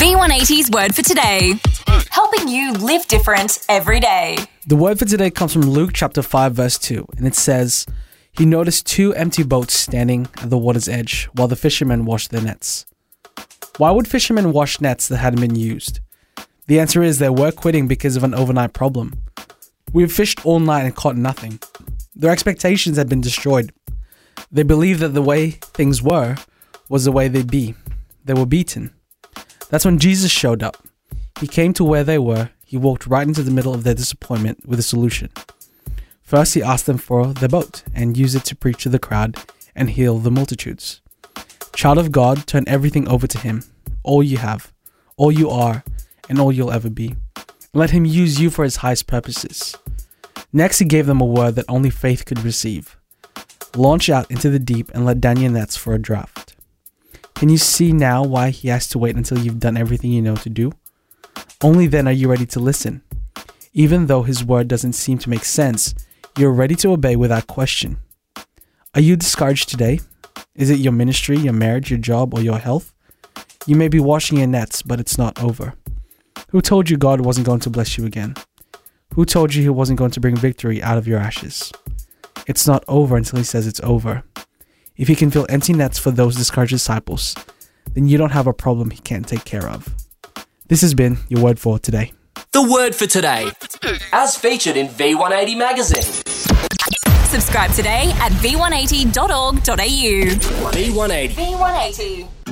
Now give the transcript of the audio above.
V180's Word for Today. Helping you live different every day. The word for today comes from Luke chapter 5 verse 2, and it says, "He noticed two empty boats standing at the water's edge while the fishermen washed their nets." Why would fishermen wash nets that hadn't been used? The answer is they were quitting because of an overnight problem. We've fished all night and caught nothing. Their expectations had been destroyed. They believed that the way things were was the way they'd be. They were beaten. That's when Jesus showed up. He came to where they were. He walked right into the middle of their disappointment with a solution. First, he asked them for their boat and used it to preach to the crowd and heal the multitudes. Child of God, turn everything over to him. All you have, all you are, and all you'll ever be. Let him use you for his highest purposes. Next, he gave them a word that only faith could receive. Launch out into the deep and let down your nets for a draft. Can you see now why he has to wait until you've done everything you know to do? Only then are you ready to listen. Even though his word doesn't seem to make sense, you're ready to obey without question. Are you discouraged today? Is it your ministry, your marriage, your job, or your health? You may be washing your nets, but it's not over. Who told you God wasn't going to bless you again? Who told you he wasn't going to bring victory out of your ashes? It's not over until he says it's over. If he can fill empty nets for those discouraged disciples, then you don't have a problem he can't take care of. This has been your word for today. The word for today, as featured in V180 magazine. Subscribe today at v180.org.au. V180. V180.